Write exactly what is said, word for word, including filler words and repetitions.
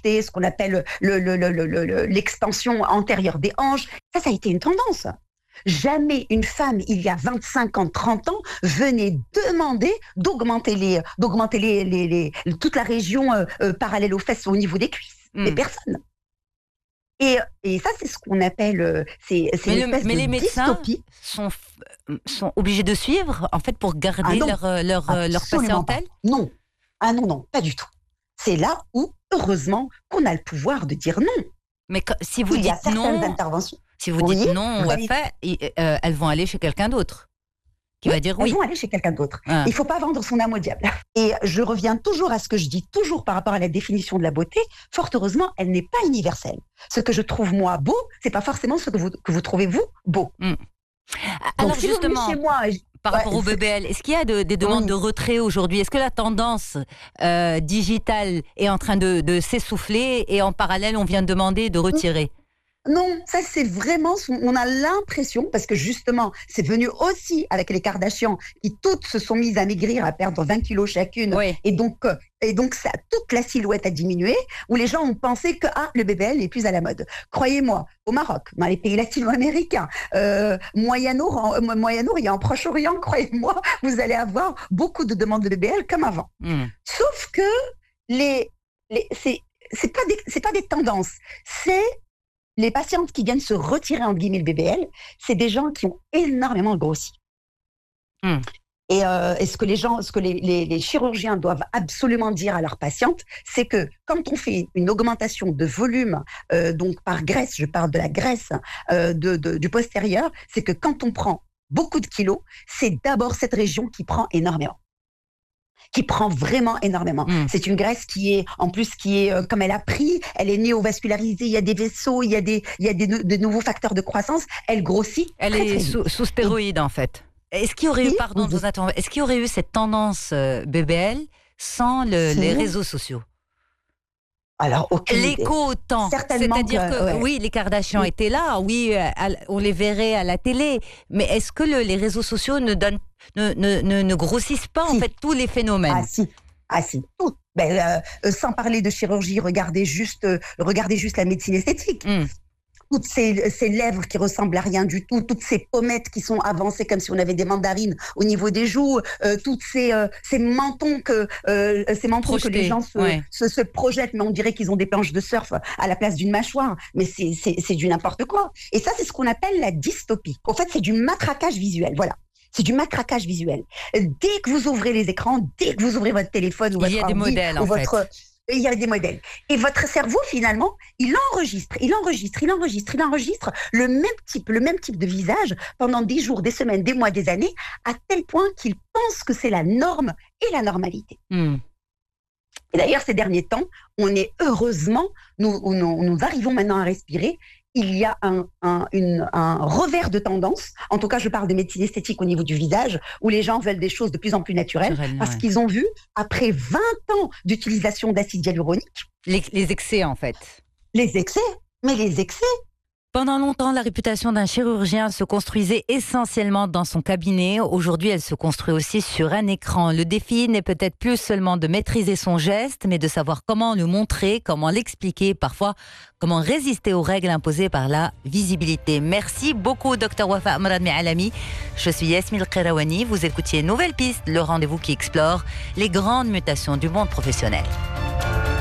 détecter ce qu'on appelle le, le, le, le, le, l'extension antérieure des hanches. Ça, ça a été une tendance. Jamais une femme, il y a vingt-cinq ans, trente ans, venait demander d'augmenter, les, d'augmenter les, les, les, toute la région euh, euh, parallèle aux fesses au niveau des cuisses. Mm. Mais personne. Et, et ça, c'est ce qu'on appelle euh, c'est, c'est mais une le, espèce mais de les médecins dystopie. Sont, sont obligés de suivre, en fait, pour garder ah leur, leur, leur patientèle. Pas. Non. Ah non, non, pas du tout. C'est là où, heureusement, qu'on a le pouvoir de dire non. Mais quand, si vous il dites y a certaines non, interventions. Si vous oui, dites non, on va allez... faire, et, euh, elles vont aller chez quelqu'un d'autre. Qui oui, va dire elles oui. vont aller chez quelqu'un d'autre. Ah. Il ne faut pas vendre son âme au diable. Et je reviens toujours à ce que je dis, toujours par rapport à la définition de la beauté. Fort heureusement, elle n'est pas universelle. Ce que je trouve moi beau, c'est pas forcément ce que vous, que vous trouvez vous beau. Mm. Donc, alors si justement, chez moi, par ouais, rapport au B B L, est-ce qu'il y a de, des demandes oui. de retrait aujourd'hui? Est-ce que la tendance euh, digitale est en train de, de s'essouffler et en parallèle, on vient de demander de retirer? Non, ça c'est vraiment, on a l'impression, parce que justement, c'est venu aussi avec les Kardashian, qui toutes se sont mises à maigrir, à perdre vingt kilos chacune, oui. et donc, et donc ça, toute la silhouette a diminué, où les gens ont pensé que ah, le B B L n'est plus à la mode. Croyez-moi, au Maroc, dans les pays latino-américains, euh, Moyen-Orient, euh, Moyen-Orient, Proche-Orient, croyez-moi, vous allez avoir beaucoup de demandes de B B L comme avant. Mm. Sauf que les, les, c'est, c'est pas des, c'est pas des tendances, c'est les patientes qui viennent se retirer entre guillemets le B B L, c'est des gens qui ont énormément grossi. Mm. Et, euh, et ce que les gens, ce que les, les, les chirurgiens doivent absolument dire à leurs patientes, c'est que quand on fait une augmentation de volume, euh, donc par graisse, je parle de la graisse euh, de, de, du postérieur, c'est que quand on prend beaucoup de kilos, c'est d'abord cette région qui prend énormément. qui prend vraiment énormément. Mmh. C'est une graisse qui est, en plus, qui est, euh, comme elle a pris, elle est néovascularisée, il y a des vaisseaux, il y a des, il y a des, de nouveaux facteurs de croissance, elle grossit. Elle très, est très sous, sous stéroïdes, en fait. Est-ce qu'il y aurait eu, pardon, vous attends, est-ce qu'il y aurait eu cette tendance euh, B B L sans le, si. les réseaux sociaux? Alors, aucune L'écho autant. Certainement C'est-à-dire que, que, ouais. oui, les Kardashian oui. étaient là, oui, on les verrait à la télé, mais est-ce que le, les réseaux sociaux ne, donnent, ne, ne, ne, ne grossissent pas, si. en fait, tous les phénomènes? Ah si, ah si, tout. Ben, euh, sans parler de chirurgie, regardez juste, euh, regardez juste la médecine esthétique. Mm. Toutes ces, ces lèvres qui ressemblent à rien du tout, toutes ces pommettes qui sont avancées comme si on avait des mandarines au niveau des joues, euh, toutes ces, euh, ces mentons que euh, ces mentons que les gens se, ouais. se, se projettent, mais on dirait qu'ils ont des planches de surf à la place d'une mâchoire. Mais c'est, c'est, c'est du n'importe quoi. Et ça, c'est ce qu'on appelle la dystopie. En fait, c'est du matraquage visuel. Voilà. C'est du matraquage visuel. Dès que vous ouvrez les écrans, dès que vous ouvrez votre téléphone ou votre il y a des modèles, en votre, fait. Il y a des modèles. Et votre cerveau, finalement, il enregistre, il enregistre, il enregistre, il enregistre le même type, le même type de visage pendant des jours, des semaines, des mois, des années, à tel point qu'il pense que c'est la norme et la normalité. Mm. Et d'ailleurs, ces derniers temps, on est heureusement, nous, nous, nous arrivons maintenant à respirer. Il y a un, un, une, un revers de tendance, en tout cas je parle de médecine esthétique au niveau du visage, où les gens veulent des choses de plus en plus naturelles, Naturellement, parce ouais. qu'ils ont vu, après vingt ans d'utilisation d'acide hyaluronique... Les, les excès en fait. Les excès, mais les excès. Pendant longtemps, la réputation d'un chirurgien se construisait essentiellement dans son cabinet. Aujourd'hui, elle se construit aussi sur un écran. Le défi n'est peut-être plus seulement de maîtriser son geste, mais de savoir comment le montrer, comment l'expliquer, parfois comment résister aux règles imposées par la visibilité. Merci beaucoup, docteur Wafa Amrad Mealami. Je suis Yasmine Al-Qayrawani. Vous écoutiez Nouvelle Piste, le rendez-vous qui explore les grandes mutations du monde professionnel.